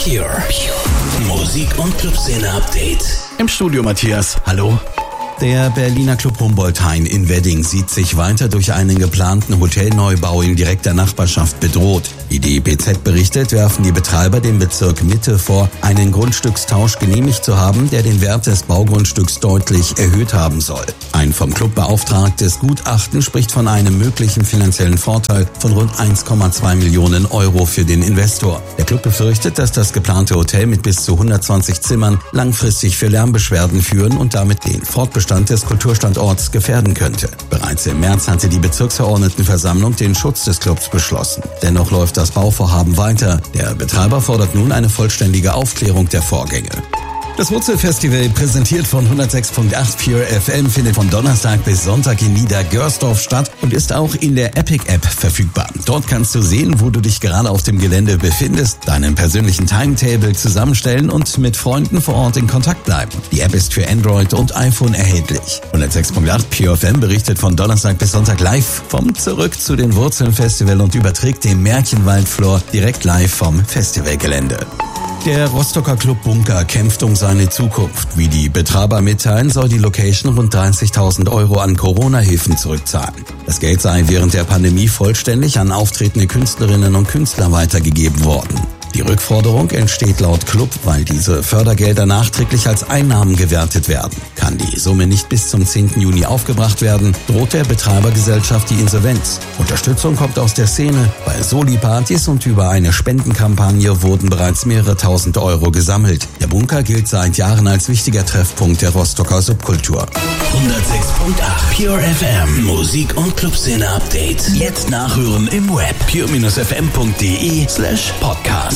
Pure Musik- und Clubszene-Update. Im Studio Matthias, hallo. Der Berliner Club Humboldt-Hain in Wedding sieht sich weiter durch einen geplanten Hotelneubau in direkter Nachbarschaft bedroht. Wie die BZ berichtet, werfen die Betreiber dem Bezirk Mitte vor, einen Grundstückstausch genehmigt zu haben, der den Wert des Baugrundstücks deutlich erhöht haben soll. Ein vom Club beauftragtes Gutachten spricht von einem möglichen finanziellen Vorteil von rund 1,2 Millionen Euro für den Investor. Der Club befürchtet, dass das geplante Hotel mit bis zu 120 Zimmern langfristig für Lärmbeschwerden führen und damit den Fortbestand des Kulturstandorts gefährden könnte. Bereits im März hatte die Bezirksverordnetenversammlung den Schutz des Clubs beschlossen. Dennoch läuft das Bauvorhaben weiter. Der Betreiber fordert nun eine vollständige Aufklärung der Vorgänge. Das Wurzelfestival, präsentiert von 106.8 Pure FM, findet von Donnerstag bis Sonntag in Niedergörsdorf statt und ist auch in der Epic-App verfügbar. Dort kannst du sehen, wo du dich gerade auf dem Gelände befindest, deinen persönlichen Timetable zusammenstellen und mit Freunden vor Ort in Kontakt bleiben. Die App ist für Android und iPhone erhältlich. 106.8 Pure FM berichtet von Donnerstag bis Sonntag live vom Zurück zu den Wurzeln-Festival und überträgt den Märchenwaldflor direkt live vom Festivalgelände. Der Rostocker Club Bunker kämpft um seine Zukunft. Wie die Betreiber mitteilen, soll die Location rund 30.000 Euro an Corona-Hilfen zurückzahlen. Das Geld sei während der Pandemie vollständig an auftretende Künstlerinnen und Künstler weitergegeben worden. Die Rückforderung entsteht laut Club, weil diese Fördergelder nachträglich als Einnahmen gewertet werden. Kann die Summe nicht bis zum 10. Juni aufgebracht werden, droht der Betreibergesellschaft die Insolvenz. Unterstützung kommt aus der Szene. Bei Soli-Partys und über eine Spendenkampagne wurden bereits mehrere tausend Euro gesammelt. Der Bunker gilt seit Jahren als wichtiger Treffpunkt der Rostocker Subkultur. 106.8 Pure FM Musik- und Clubszene-Update. Jetzt nachhören im Web. pure-fm.de/podcast.